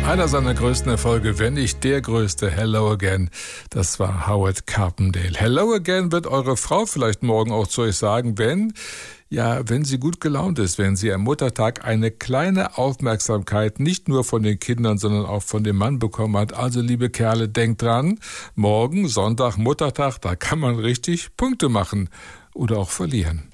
Einer seiner größten Erfolge, wenn nicht der größte, Hello Again, das war Howard Carpendale. Hello Again wird eure Frau vielleicht morgen auch zu euch sagen, wenn sie gut gelaunt ist, wenn sie am Muttertag eine kleine Aufmerksamkeit nicht nur von den Kindern, sondern auch von dem Mann bekommen hat. Also, liebe Kerle, denkt dran, morgen, Sonntag, Muttertag, da kann man richtig Punkte machen oder auch verlieren.